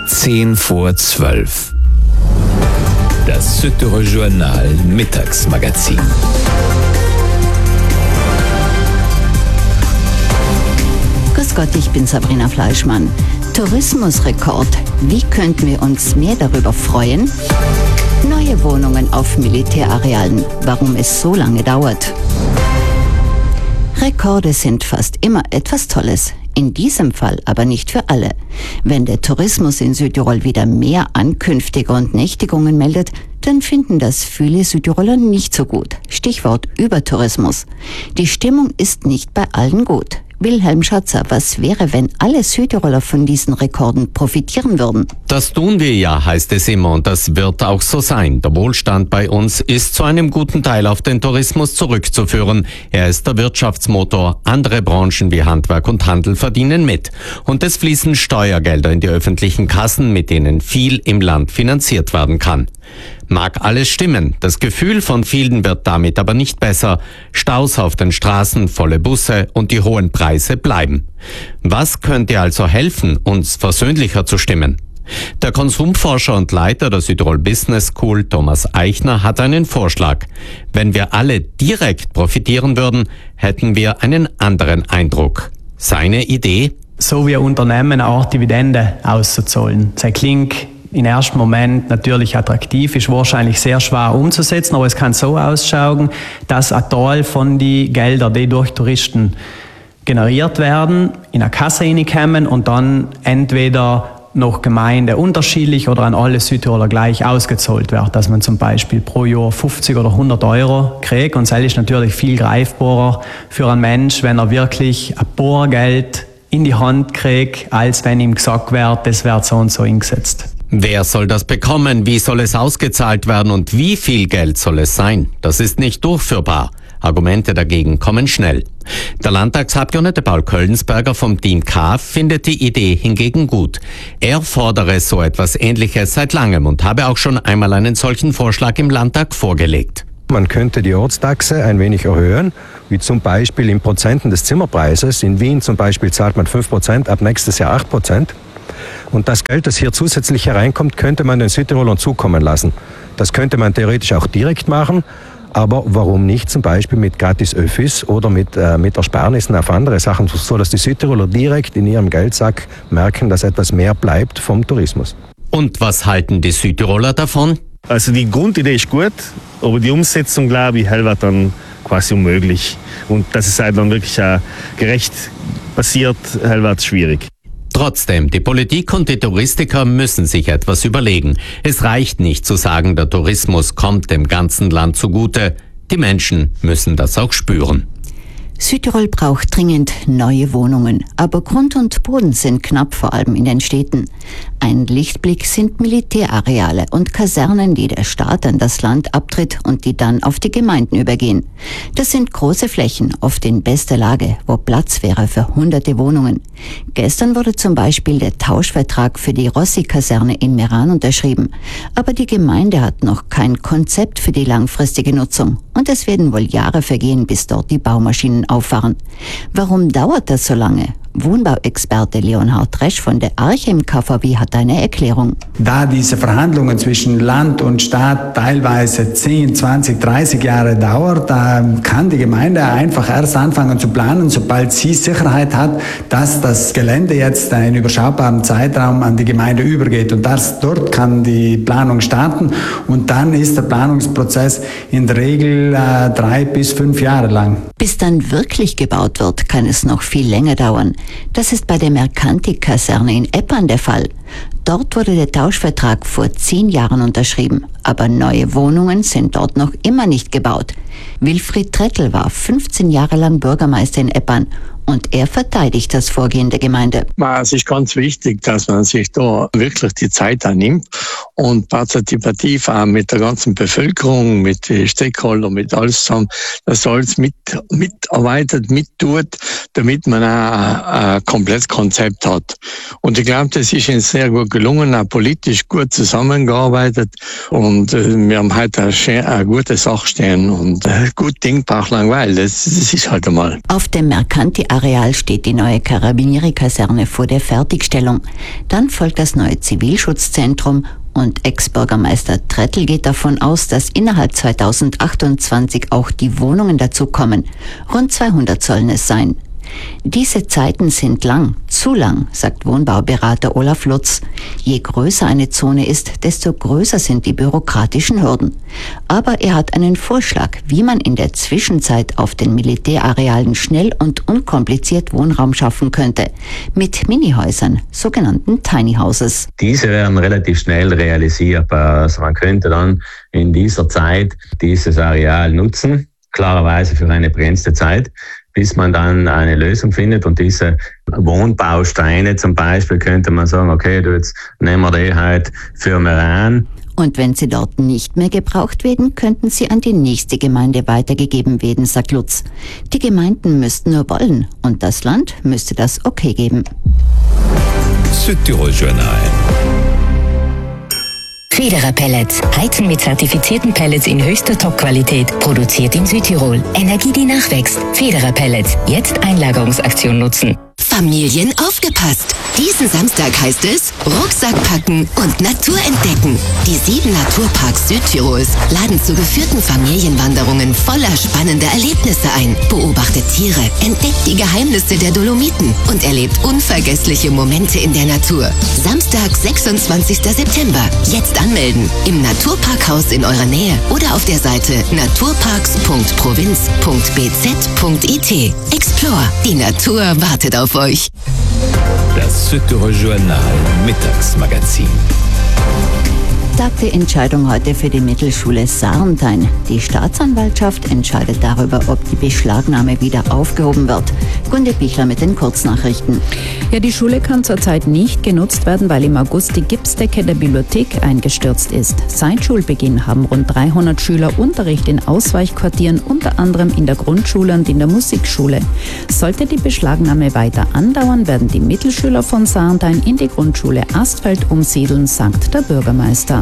10:10. Das Südtiroler Journal Mittagsmagazin. Grüß Gott, ich bin Sabrina Fleischmann. Tourismusrekord. Wie könnten wir uns mehr darüber freuen? Neue Wohnungen auf Militärarealen. Warum es so lange dauert? Rekorde sind fast immer etwas Tolles. In diesem Fall aber nicht für alle. Wenn der Tourismus in Südtirol wieder mehr Ankünftige und Nächtigungen meldet, dann finden das viele Südtiroler nicht so gut. Stichwort Übertourismus. Die Stimmung ist nicht bei allen gut. Wilhelm Schatzer, was wäre, wenn alle Südtiroler von diesen Rekorden profitieren würden? Das tun wir ja, heißt es immer, und das wird auch so sein. Der Wohlstand bei uns ist zu einem guten Teil auf den Tourismus zurückzuführen. Er ist der Wirtschaftsmotor. Andere Branchen wie Handwerk und Handel verdienen mit. Und es fließen Steuergelder in die öffentlichen Kassen, mit denen viel im Land finanziert werden kann. Mag alles stimmen, das Gefühl von vielen wird damit aber nicht besser. Staus auf den Straßen, volle Busse und die hohen Preise bleiben. Was könnte also helfen, uns versöhnlicher zu stimmen? Der Konsumforscher und Leiter der Südtirol Business School, Thomas Eichner, hat einen Vorschlag. Wenn wir alle direkt profitieren würden, hätten wir einen anderen Eindruck. Seine Idee? So wie Unternehmen eine Art Dividende auszuzahlen. Das klingt im ersten Moment natürlich attraktiv, ist wahrscheinlich sehr schwer umzusetzen, aber es kann so ausschauen, dass ein Teil von den Geldern, die durch Touristen generiert werden, in eine Kasse reinkommen und dann entweder nach Gemeinde unterschiedlich oder an alle Südtiroler gleich ausgezahlt wird, dass man zum Beispiel pro Jahr 50 oder 100 Euro kriegt, und das ist natürlich viel greifbarer für einen Mensch, wenn er wirklich ein paar Geld in die Hand kriegt, als wenn ihm gesagt wird, das wird so und so eingesetzt. Wer soll das bekommen? Wie soll es ausgezahlt werden? Und wie viel Geld soll es sein? Das ist nicht durchführbar. Argumente dagegen kommen schnell. Der Landtagsabgeordnete Paul Köllensberger vom Team K findet die Idee hingegen gut. Er fordere so etwas Ähnliches seit langem und habe auch schon einmal einen solchen Vorschlag im Landtag vorgelegt. Man könnte die Ortstaxe ein wenig erhöhen, wie zum Beispiel in Prozenten des Zimmerpreises. In Wien zum Beispiel zahlt man 5%, ab nächstes Jahr 8%. Und das Geld, das hier zusätzlich hereinkommt, könnte man den Südtirolern zukommen lassen. Das könnte man theoretisch auch direkt machen, aber warum nicht zum Beispiel mit Gratis-Öffis oder mit Ersparnissen auf andere Sachen, so dass die Südtiroler direkt in ihrem Geldsack merken, dass etwas mehr bleibt vom Tourismus. Und was halten die Südtiroler davon? Also die Grundidee ist gut, aber die Umsetzung, glaube ich, wird dann quasi unmöglich. Und dass es halt dann wirklich gerecht passiert, wird schwierig. Trotzdem, die Politik und die Touristiker müssen sich etwas überlegen. Es reicht nicht zu sagen, der Tourismus kommt dem ganzen Land zugute. Die Menschen müssen das auch spüren. Südtirol braucht dringend neue Wohnungen, aber Grund und Boden sind knapp, vor allem in den Städten. Ein Lichtblick sind Militärareale und Kasernen, die der Staat an das Land abtritt und die dann auf die Gemeinden übergehen. Das sind große Flächen, oft in bester Lage, wo Platz wäre für hunderte Wohnungen. Gestern wurde zum Beispiel der Tauschvertrag für die Rossi-Kaserne in Meran unterschrieben. Aber die Gemeinde hat noch kein Konzept für die langfristige Nutzung. Und es werden wohl Jahre vergehen, bis dort die Baumaschinen auffahren. Warum dauert das so lange? Wohnbauexperte Leonhard Resch von der Arche im KVW hat eine Erklärung. Da diese Verhandlungen zwischen Land und Staat teilweise 10, 20, 30 Jahre dauert, da kann die Gemeinde einfach erst anfangen zu planen, sobald sie Sicherheit hat, dass das Gelände jetzt einen überschaubaren Zeitraum an die Gemeinde übergeht. Und dort kann die Planung starten und dann ist der Planungsprozess in der Regel 3 bis 5 Jahre lang. Bis dann wirklich gebaut wird, kann es noch viel länger dauern. Das ist bei der Mercanti-Kaserne in Eppan der Fall. Dort wurde der Tauschvertrag vor 10 Jahren unterschrieben, aber neue Wohnungen sind dort noch immer nicht gebaut. Wilfried Trettl war 15 Jahre lang Bürgermeister in Eppan und er verteidigt das Vorgehen der Gemeinde. Es ist ganz wichtig, dass man sich da wirklich die Zeit annimmt und partizipativ auch mit der ganzen Bevölkerung, mit den Stakeholdern, mit alles zusammen, das alles mitarbeitet, mittut, damit man auch ein komplettes Konzept hat. Und ich glaube, das ist uns sehr gut gelungen, auch politisch gut zusammengearbeitet und wir haben heute eine gute Sache stehen und gut Ding braucht lang, weil das ist halt einmal. Auf dem Mercanti Militärareal steht die neue Carabinieri-Kaserne vor der Fertigstellung. Dann folgt das neue Zivilschutzzentrum und Ex-Bürgermeister Trettl geht davon aus, dass innerhalb 2028 auch die Wohnungen dazu kommen. Rund 200 sollen es sein. Diese Zeiten sind lang, zu lang, sagt Wohnbauberater Olaf Lutz. Je größer eine Zone ist, desto größer sind die bürokratischen Hürden. Aber er hat einen Vorschlag, wie man in der Zwischenzeit auf den Militärarealen schnell und unkompliziert Wohnraum schaffen könnte. Mit Minihäusern, sogenannten Tiny Houses. Diese werden relativ schnell realisierbar. Also man könnte dann in dieser Zeit dieses Areal nutzen, klarerweise für eine begrenzte Zeit, bis man dann eine Lösung findet. Und diese Wohnbausteine zum Beispiel könnte man sagen, okay, jetzt nehmen wir die halt für Meran. Und wenn sie dort nicht mehr gebraucht werden, könnten sie an die nächste Gemeinde weitergegeben werden, sagt Lutz. Die Gemeinden müssten nur wollen und das Land müsste das okay geben. Südtirol Journal. Federer Pellets. Heizen mit zertifizierten Pellets in höchster Top-Qualität. Produziert in Südtirol. Energie, die nachwächst. Federer Pellets. Jetzt Einlagerungsaktion nutzen. Familien aufgepasst! Diesen Samstag heißt es Rucksack packen und Natur entdecken. Die 7 Naturparks Südtirols laden zu geführten Familienwanderungen voller spannender Erlebnisse ein. Beobachtet Tiere, entdeckt die Geheimnisse der Dolomiten und erlebt unvergessliche Momente in der Natur. Samstag, 26. September. Jetzt anmelden. Im Naturparkhaus in eurer Nähe oder auf der Seite naturparks.provinz.bz.it. Explore. Die Natur wartet auf euch. Das Südtirol Journal Mittagsmagazin. Tag der Entscheidung heute für die Mittelschule Sarntein. Die Staatsanwaltschaft entscheidet darüber, ob die Beschlagnahme wieder aufgehoben wird. Gunde Bichler mit den Kurznachrichten. Ja, die Schule kann zurzeit nicht genutzt werden, weil im August die Gipsdecke der Bibliothek eingestürzt ist. Seit Schulbeginn haben rund 300 Schüler Unterricht in Ausweichquartieren, unter anderem in der Grundschule und in der Musikschule. Sollte die Beschlagnahme weiter andauern, werden die Mittelschüler von Sarntein in die Grundschule Astfeld umsiedeln, sagt der Bürgermeister.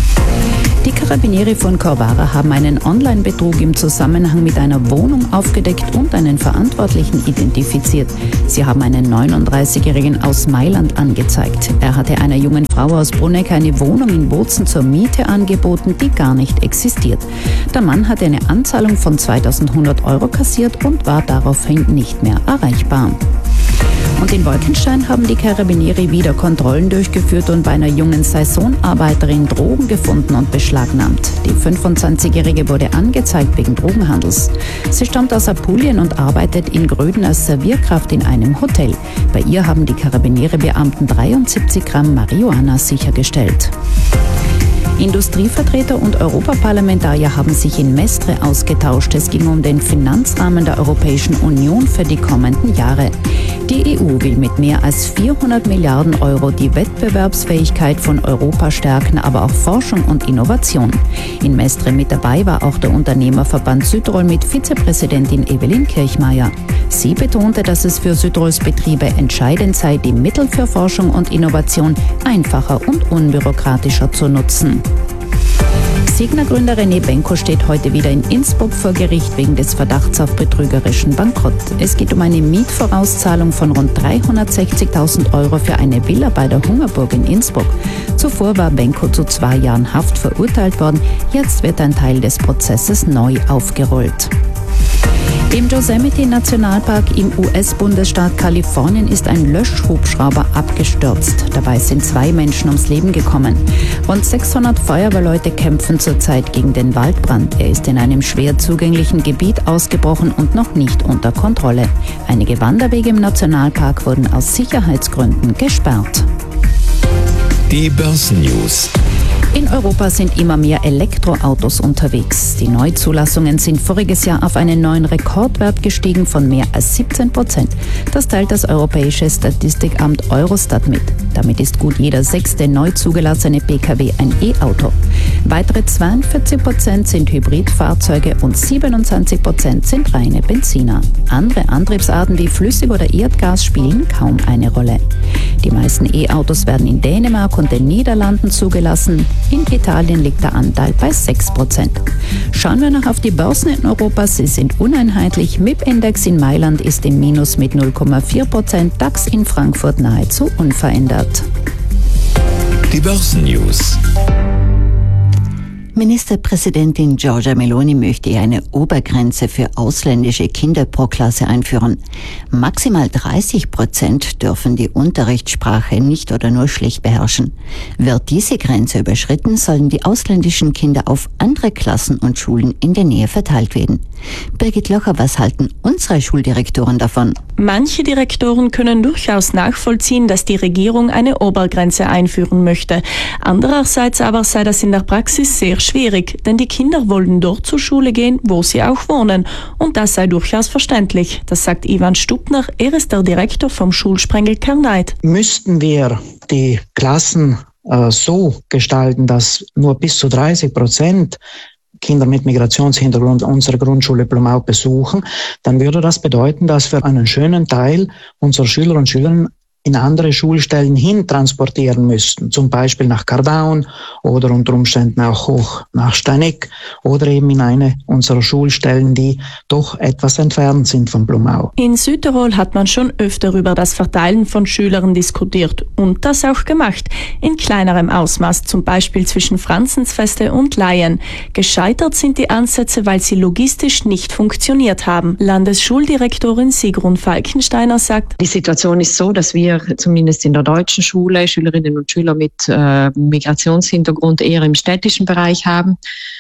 Die Carabinieri von Corvara haben einen Online-Betrug im Zusammenhang mit einer Wohnung aufgedeckt und einen Verantwortlichen identifiziert. Sie haben einen 39-Jährigen aus Mailand angezeigt. Er hatte einer jungen Frau aus Bruneck eine Wohnung in Bozen zur Miete angeboten, die gar nicht existiert. Der Mann hatte eine Anzahlung von 2.100 € kassiert und war daraufhin nicht mehr erreichbar. Und in Wolkenstein haben die Carabinieri wieder Kontrollen durchgeführt und bei einer jungen Saisonarbeiterin Drogen gefunden und beschlagnahmt. Die 25-Jährige wurde angezeigt wegen Drogenhandels. Sie stammt aus Apulien und arbeitet in Gröden als Servierkraft in einem Hotel. Bei ihr haben die Carabinieri-Beamten 73 Gramm Marihuana sichergestellt. Industrievertreter und Europaparlamentarier haben sich in Mestre ausgetauscht. Es ging um den Finanzrahmen der Europäischen Union für die kommenden Jahre. Die EU will mit mehr als 400 Milliarden € die Wettbewerbsfähigkeit von Europa stärken, aber auch Forschung und Innovation. In Mestre mit dabei war auch der Unternehmerverband Südtirol mit Vizepräsidentin Evelyn Kirchmeier. Sie betonte, dass es für Südtirols Betriebe entscheidend sei, die Mittel für Forschung und Innovation einfacher und unbürokratischer zu nutzen. Signa-Gründer René Benko steht heute wieder in Innsbruck vor Gericht wegen des Verdachts auf betrügerischen Bankrott. Es geht um eine Mietvorauszahlung von rund 360.000 € für eine Villa bei der Hungerburg in Innsbruck. Zuvor war Benko zu 2 Jahren Haft verurteilt worden. Jetzt wird ein Teil des Prozesses neu aufgerollt. Im Yosemite-Nationalpark im US-Bundesstaat Kalifornien ist ein Löschhubschrauber abgestürzt. Dabei sind 2 Menschen ums Leben gekommen. Rund 600 Feuerwehrleute kämpfen zurzeit gegen den Waldbrand. Er ist in einem schwer zugänglichen Gebiet ausgebrochen und noch nicht unter Kontrolle. Einige Wanderwege im Nationalpark wurden aus Sicherheitsgründen gesperrt. Die Börsennews. In Europa sind immer mehr Elektroautos unterwegs. Die Neuzulassungen sind voriges Jahr auf einen neuen Rekordwert gestiegen von mehr als 17%. Das teilt das europäische Statistikamt Eurostat mit. Damit ist gut jeder 6. neu zugelassene Pkw ein E-Auto. Weitere 42% sind Hybridfahrzeuge und 27% sind reine Benziner. Andere Antriebsarten wie Flüssig- oder Erdgas spielen kaum eine Rolle. Die meisten E-Autos werden in Dänemark und den Niederlanden zugelassen. In Italien liegt der Anteil bei 6%. Schauen wir noch auf die Börsen in Europa. Sie sind uneinheitlich. MIB-Index in Mailand ist im Minus mit 0,4%, DAX in Frankfurt nahezu unverändert. Die Börsennews. Ministerpräsidentin Giorgia Meloni möchte eine Obergrenze für ausländische Kinder pro Klasse einführen. Maximal 30% dürfen die Unterrichtssprache nicht oder nur schlecht beherrschen. Wird diese Grenze überschritten, sollen die ausländischen Kinder auf andere Klassen und Schulen in der Nähe verteilt werden. Birgit Locher, was halten unsere Schuldirektoren davon? Manche Direktoren können durchaus nachvollziehen, dass die Regierung eine Obergrenze einführen möchte. Andererseits aber sei das in der Praxis sehr schwierig, denn die Kinder wollen dort zur Schule gehen, wo sie auch wohnen. Und das sei durchaus verständlich. Das sagt Ivan Stubner, er ist der Direktor vom Schulsprengel Kerneit. Müssten wir die Klassen so gestalten, dass nur bis zu 30% Kinder mit Migrationshintergrund unsere Grundschule Blumau besuchen, dann würde das bedeuten, dass wir einen schönen Teil unserer Schüler und Schülerinnen in andere Schulstellen hin transportieren müssten, zum Beispiel nach Kardaun oder unter Umständen auch hoch nach Steineck oder eben in eine unserer Schulstellen, die doch etwas entfernt sind von Blumau. In Südtirol hat man schon öfter über das Verteilen von Schülern diskutiert und das auch gemacht, in kleinerem Ausmaß, zum Beispiel zwischen Franzensfeste und Laien. Gescheitert sind die Ansätze, weil sie logistisch nicht funktioniert haben. Landesschuldirektorin Sigrun Falkensteiner sagt, die Situation ist so, dass wir zumindest in der deutschen Schule Schülerinnen und Schüler mit Migrationshintergrund eher im städtischen Bereich haben.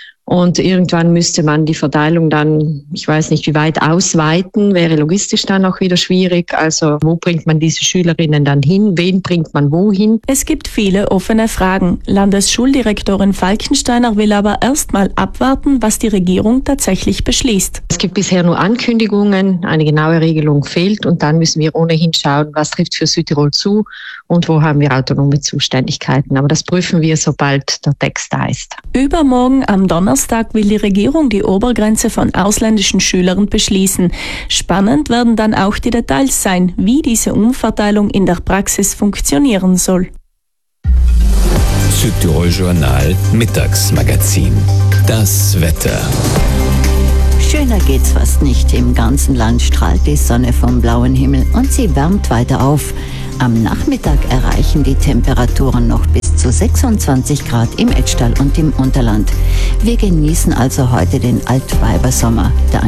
Und irgendwann müsste man die Verteilung dann, ich weiß nicht wie weit, ausweiten, wäre logistisch dann auch wieder schwierig. Also wo bringt man diese Schülerinnen dann hin? Wen bringt man wohin? Es gibt viele offene Fragen. Landesschuldirektorin Falkensteiner will aber erstmal abwarten, was die Regierung tatsächlich beschließt. Es gibt bisher nur Ankündigungen, eine genaue Regelung fehlt und dann müssen wir ohnehin schauen, was trifft für Südtirol zu und wo haben wir autonome Zuständigkeiten. Aber das prüfen wir, sobald der Text da ist. Übermorgen am Donnerstag will die Regierung die Obergrenze von ausländischen Schülern beschließen. Spannend werden dann auch die Details sein, wie diese Umverteilung in der Praxis funktionieren soll. Südtirol Journal Mittagsmagazin. Das Wetter. Schöner geht's fast nicht. Im ganzen Land strahlt die Sonne vom blauen Himmel und sie wärmt weiter auf. Am Nachmittag erreichen die Temperaturen noch bis zu 26 Grad im Etschtal und im Unterland. Wir genießen also heute den Altweibersommer. Der